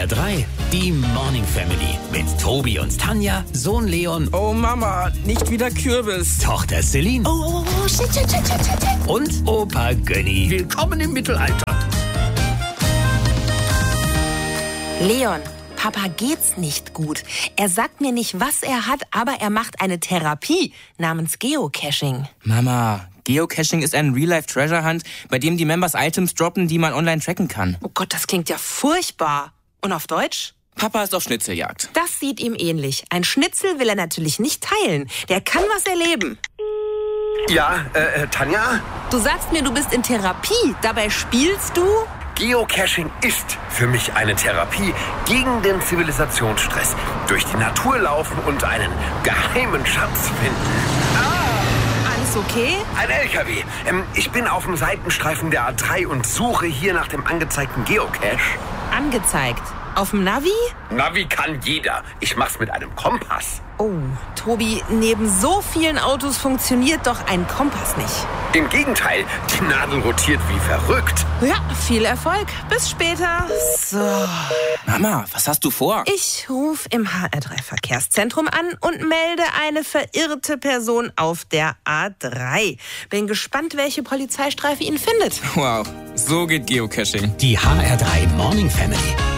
HR3, die Morning Family mit Tobi und Tanja, Sohn Leon. Oh Mama, nicht wieder Kürbis. Tochter Celine. Oh, shit. Und Opa Gönni. Willkommen im Mittelalter. Leon, Papa geht's nicht gut. Er sagt mir nicht, was er hat, aber er macht eine Therapie namens Geocaching. Mama, Geocaching ist ein Real-Life-Treasure-Hunt, bei dem die Members Items droppen, die man online tracken kann. Oh Gott, das klingt ja furchtbar. Und auf Deutsch? Papa ist auf Schnitzeljagd. Das sieht ihm ähnlich. Ein Schnitzel will er natürlich nicht teilen. Der kann was erleben. Ja, Tanja? Du sagst mir, du bist in Therapie. Dabei spielst du? Geocaching ist für mich eine Therapie gegen den Zivilisationsstress. Durch die Natur laufen und einen geheimen Schatz finden. Alles okay? Ein LKW. Ich bin auf dem Seitenstreifen der A3 und suche hier nach dem angezeigten Geocache. Angezeigt. Auf dem Navi? Navi kann jeder. Ich mach's mit einem Kompass. Oh, Tobi, neben so vielen Autos funktioniert doch ein Kompass nicht. Im Gegenteil, die Nadel rotiert wie verrückt. Ja, viel Erfolg. Bis später. So. Mama, was hast du vor? Ich rufe im HR3-Verkehrszentrum an und melde eine verirrte Person auf der A3. Bin gespannt, welche Polizeistreife ihn findet. Wow, so geht Geocaching. Die HR3 Morning Family.